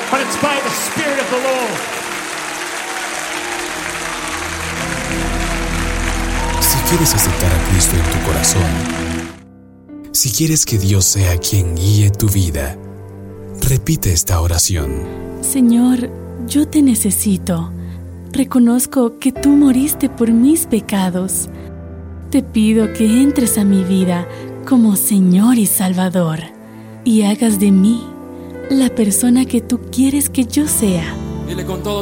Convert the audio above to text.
but it's by the Spirit of the Lord. Si quieres aceptar a Cristo en tu corazón, si quieres que Dios sea quien guíe tu vida, repite esta oración. Señor, yo te necesito. Reconozco que tú moriste por mis pecados. Te pido que entres a mi vida como Señor y Salvador y hagas de mí la persona que tú quieres que yo sea. Dile con todo